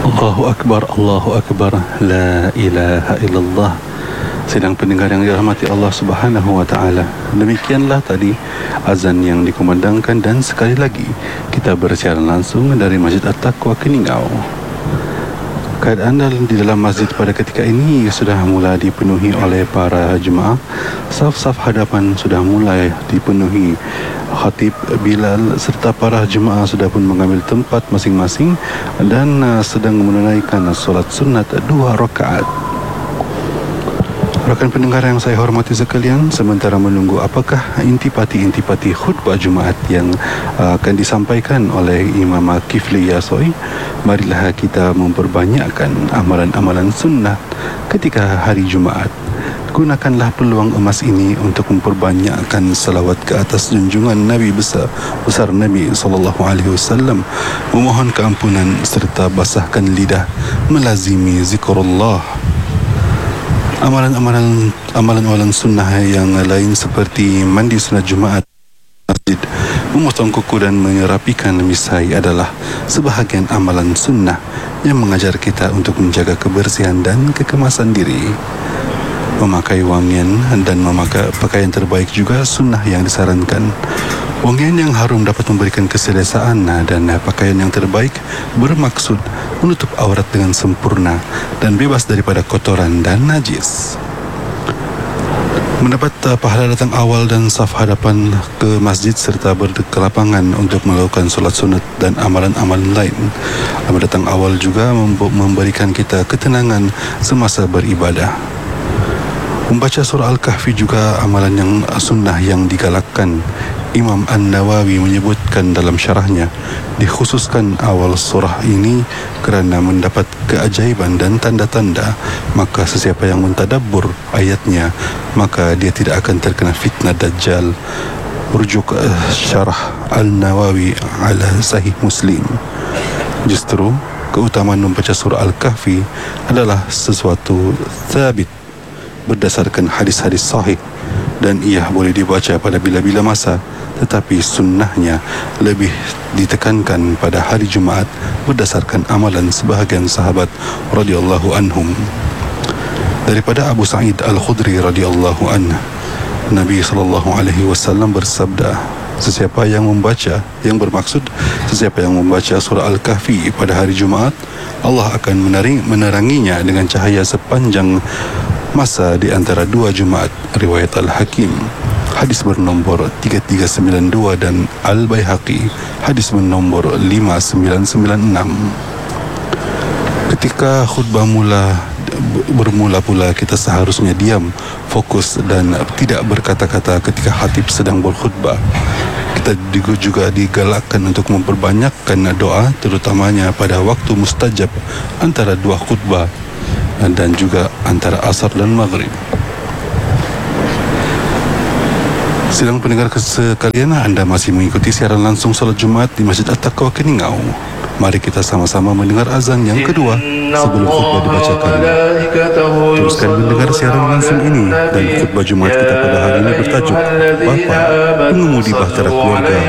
Allahu Akbar, Allahu Akbar, La ilaha illallah. Sedang pendengar yang dirahmati Allah Subhanahu wa Ta'ala, demikianlah tadi azan yang dikumandangkan, dan sekali lagi kita bersiaran langsung dari Masjid At-Taqwa Keningau. Keadaan di dalam masjid pada ketika ini sudah mulai dipenuhi oleh para jemaah. Saf-saf hadapan sudah mulai dipenuhi. Khatib Bilal serta para jemaah sudah pun mengambil tempat masing-masing dan sedang menunaikan solat sunat 2 rakaat. Rakan pendengar yang saya hormati sekalian, sementara menunggu apakah intipati-intipati khutbah Jumaat yang akan disampaikan oleh Imam Kifli Yasoi, marilah kita memperbanyakkan amalan-amalan sunnah ketika hari Jumaat. Gunakanlah peluang emas ini untuk memperbanyakkan salawat ke atas junjungan Nabi besar Nabi SAW, memohon keampunan serta basahkan lidah melazimi zikrullah. Amalan-amalan sunnah yang lain seperti mandi sunat Jumaat, masjid, memotong kuku dan merapikan misai adalah sebahagian amalan sunnah yang mengajar kita untuk menjaga kebersihan dan kekemasan diri. Memakai wangian dan memakai pakaian terbaik juga sunnah yang disarankan. Wangian yang harum dapat memberikan keselesaan, dan pakaian yang terbaik bermaksud menutup aurat dengan sempurna dan bebas daripada kotoran dan najis. Mendapat pahala datang awal dan saf hadapan ke masjid serta berkelapangan untuk melakukan solat sunat dan amalan-amalan lain. Datang awal juga memberikan kita ketenangan semasa beribadah. Membaca surah Al-Kahfi juga amalan yang sunnah yang digalakkan. Imam An-Nawawi menyebutkan dalam syarahnya, dikhususkan awal surah ini kerana mendapat keajaiban dan tanda-tanda, maka sesiapa yang mentadabbur ayatnya, maka dia tidak akan terkena fitnah Dajjal. Rujuk syarah Al-Nawawi ala Sahih Muslim. Justru keutamaan membaca surah Al-Kahfi adalah sesuatu thabit berdasarkan hadis-hadis sahih, dan ia boleh dibaca pada bila-bila masa, tetapi sunnahnya lebih ditekankan pada hari Jumaat berdasarkan amalan sebahagian sahabat radhiyallahu anhum. Daripada Abu Sa'id Al-Khudri radhiyallahu anhu, Nabi SAW bersabda, sesiapa yang bermaksud sesiapa yang membaca surah Al-Kahfi pada hari Jumaat, Allah akan meneranginya dengan cahaya sepanjang masa di antara 2 Jumaat. Riwayat Al-Hakim, hadis bernombor 3392, dan Al-Baihaqi, hadis bernombor 5996. Ketika khutbah bermula pula, kita seharusnya diam, fokus dan tidak berkata-kata ketika khatib sedang berkhutbah. Kita juga digalakkan untuk memperbanyakkan doa, terutamanya pada waktu mustajab antara 2 khutbah dan juga antara asar dan maghrib. Sidang pendengar sekalian, anda masih mengikuti siaran langsung solat Jumaat di Masjid At-Taqwa Keningau. Mari kita sama-sama mendengar azan yang kedua sebelum khutbah dibacakan. Teruskan mendengar siaran langsung ini, dan khutbah Jumaat kita pada hari ini bertajuk Bapa Pengemudi Bahtera Keluarga